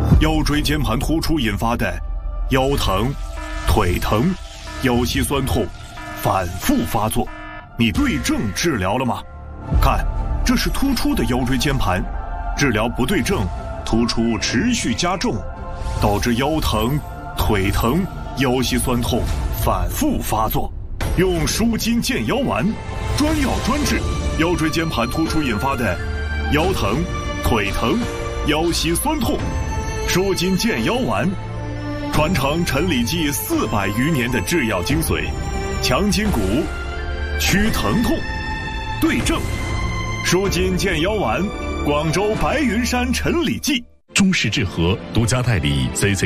腰椎间盘突出引发的腰疼、腿疼、腰膝酸痛反复发作，你对症治疗了吗？看，这是突出的腰椎间盘，治疗不对症，突出持续加重，导致腰疼、腿疼、腰膝酸痛反复发作。用舒筋健腰丸，专药专治腰椎间盘突出引发的腰疼、腿疼、腰膝酸痛。舒筋健腰丸，传承陈李济400余年的制药精髓，强筋骨，祛疼痛，对症。舒筋健腰丸，广州白云山陈李济。 中式治和独家代理 CC